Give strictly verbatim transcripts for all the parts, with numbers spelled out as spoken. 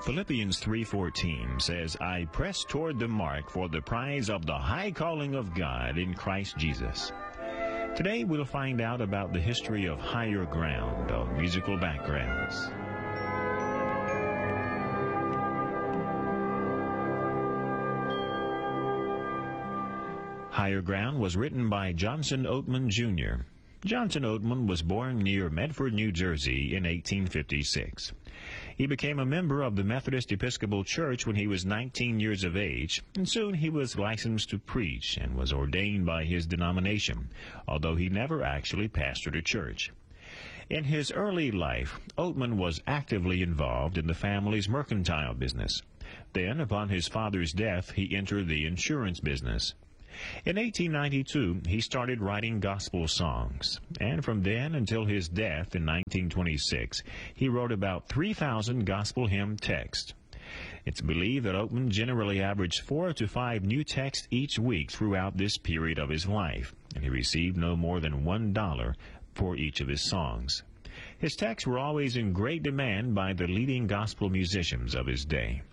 Philippians three fourteen says, I press toward the mark for the prize of the high calling of God in Christ Jesus. Today we'll find out about the history of Higher Ground on Musical Backgrounds. Higher Ground was written by Johnson Oatman Junior Johnson Oatman was born near Medford, New Jersey in eighteen fifty-six. He became a member of the Methodist Episcopal Church when he was nineteen years of age, and soon he was licensed to preach and was ordained by his denomination, although he never actually pastored a church. In his early life, Oatman was actively involved in the family's mercantile business. Then, upon his father's death, he entered the insurance business. In eighteen ninety-two, he started writing gospel songs, and from then until his death in nineteen twenty-six, he wrote about three thousand gospel hymn texts. It's believed that Oatman generally averaged four to five new texts each week throughout this period of his life, and he received no more than one dollar for each of his songs. His texts were always in great demand by the leading gospel musicians of his day.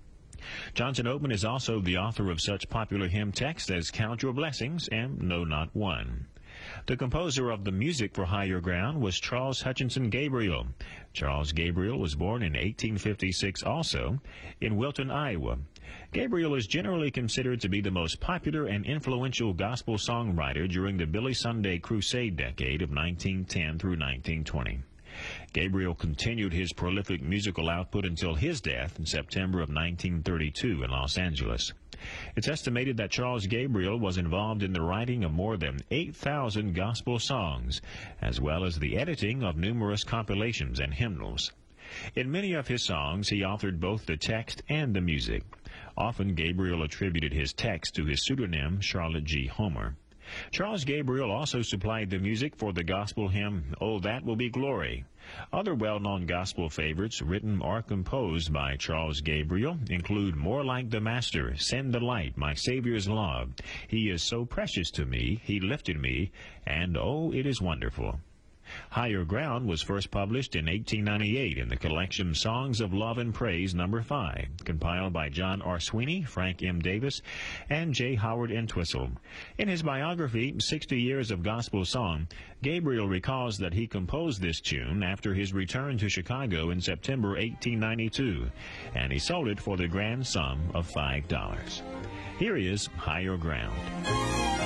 Johnson Oatman is also the author of such popular hymn texts as Count Your Blessings and Know Not One. The composer of the music for Higher Ground was Charles Hutchinson Gabriel. Charles Gabriel was born in eighteen fifty-six also in Wilton, Iowa. Gabriel is generally considered to be the most popular and influential gospel songwriter during the Billy Sunday Crusade decade of nineteen ten through nineteen twenty. Gabriel continued his prolific musical output until his death in September of nineteen thirty-two in Los Angeles. It's estimated that Charles Gabriel was involved in the writing of more than eight thousand gospel songs, as well as the editing of numerous compilations and hymnals. In many of his songs, he authored both the text and the music. Often, Gabriel attributed his text to his pseudonym, Charlotte G. Homer. Charles Gabriel also supplied the music for the gospel hymn, Oh, That Will Be Glory. Other well-known gospel favorites written or composed by Charles Gabriel include More Like the Master, Send the Light, My Savior's Love, He Is So Precious to Me, He Lifted Me, and Oh, It Is Wonderful. Higher Ground was first published in eighteen ninety-eight in the collection Songs of Love and Praise number five, compiled by John R. Sweeney, Frank M. Davis, and J. Howard Entwistle. In his biography, sixty Years of Gospel Song, Gabriel recalls that he composed this tune after his return to Chicago in September eighteen ninety-two, and he sold it for the grand sum of five dollars. Here is Higher Ground.